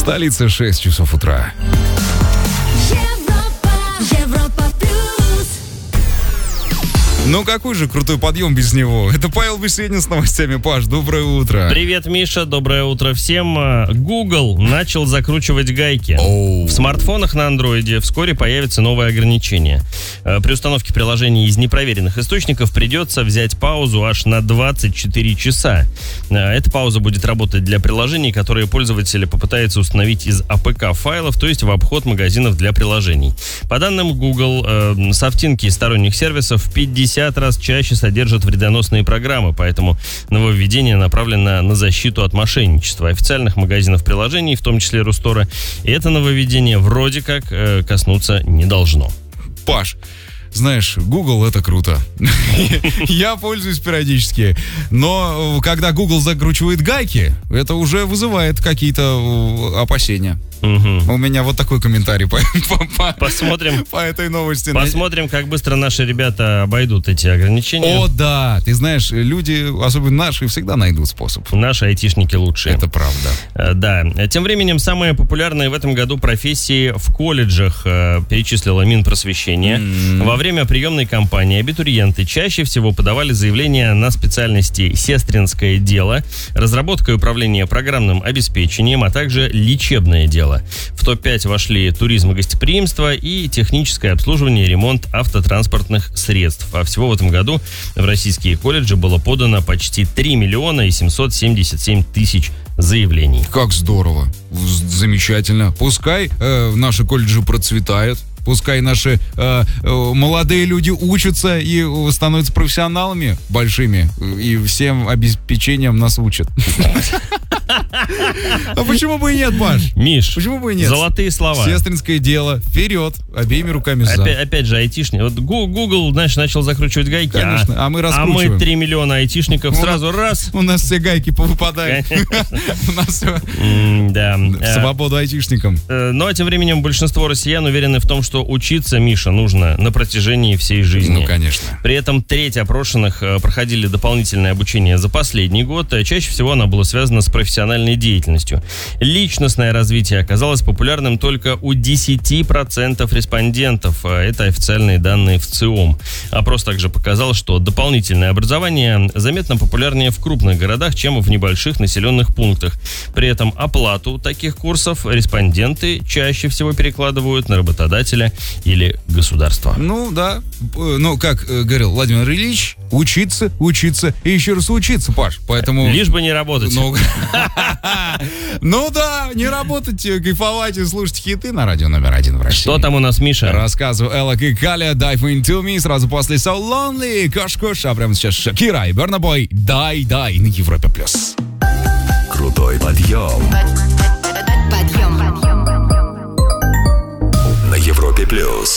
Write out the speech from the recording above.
столице 6 часов утра. Ну какой же крутой подъем без него? Это Павел Беседин с новостями. Паш, доброе утро. Привет, Миша, доброе утро всем. Google начал закручивать гайки. В смартфонах на андроиде вскоре появится новое ограничение. При установке приложений из непроверенных источников придется взять паузу аж на 24 часа. Эта пауза будет работать для приложений, которые пользователи попытаются установить из APK-файлов, то есть в обход магазинов для приложений. По данным Google, софтинки из сторонних сервисов 50 раз чаще содержат вредоносные программы, поэтому нововведение направлено на защиту от мошенничества официальных магазинов приложений, в том числе Рустора. И это нововведение вроде как коснуться не должно. Паш, знаешь, Google — это круто. Я пользуюсь периодически. Но когда Google закручивает гайки, это уже вызывает какие-то опасения. У меня вот такой комментарий по этой новости. Посмотрим, как быстро наши ребята обойдут эти ограничения. О, да. Ты знаешь, люди, особенно наши, всегда найдут способ. Наши айтишники лучшие. Это правда. Да. Тем временем, самые популярные в этом году профессии в колледжах перечислила Минпросвещение. Во время приемной кампании абитуриенты чаще всего подавали заявления на специальности сестринское дело, разработка и управление программным обеспечением, а также лечебное дело. В топ-5 вошли туризм и гостеприимство и техническое обслуживание и ремонт автотранспортных средств. А всего в этом году в российские колледжи было подано почти 3 миллиона и 777 тысяч заявлений. Как здорово. Замечательно. Пускай наши колледжи процветают. Пускай наши молодые люди учатся и становятся профессионалами большими. И всем обеспечением нас учат. А почему бы и нет, Паш? Миш, почему бы и нет? Золотые слова. Сестринское дело. Вперед. Обеими руками за. Опять же, айтишник. Вот Google, знаешь, начал закручивать гайки. Конечно, а мы раскручиваем. А мы 3 миллиона айтишников сразу раз. У нас все гайки повыпадают. У нас все. Да. Свободу айтишникам. Ну, а тем временем большинство россиян уверены в том, что учиться, Миша, нужно на протяжении всей жизни. Ну, конечно. При этом треть опрошенных проходили дополнительное обучение за последний год. Чаще всего оно было связано с профессиональной деятельностью. Личностное развитие оказалось популярным только у 10% респондентов. Это официальные данные в ЦИОМ. Опрос также показал, что дополнительное образование заметно популярнее в крупных городах, чем в небольших населенных пунктах. При этом оплату таких курсов респонденты чаще всего перекладывают на работодателя или государство. Ну да. Ну, как говорил Владимир Ильич, учиться и еще раз учиться, Паш. Поэтому... Лишь бы не работать. Ну да, не работать, кайфовать и слушать хиты на радио номер 1 в России. Что там у нас, Миша? Рассказываю Элок и Каля, Dive Into Me. Сразу после So Lonely, Кош-Кош, а прямо сейчас Шакира и Burna Boy, Дай на Европе+. Крутой подъем. На Европе+.